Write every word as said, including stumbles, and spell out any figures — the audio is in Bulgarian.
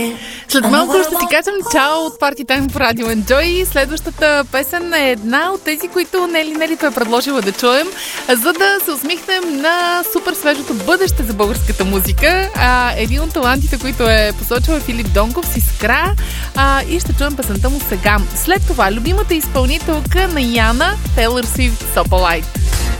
След малко ще си кажем чао от Party Time по Радио Enjoy. Следващата песен е една от тези, които Нели Нелито е предложила да чуем, за да се усмихнем на супер свежото бъдеще за българската музика. А, един от талантите, които е посочил, е Филип Донков с Искра, а, и ще чуем песента му сега. След това любимата изпълнителка на Яна, Тейлър Свифт, Сополайт.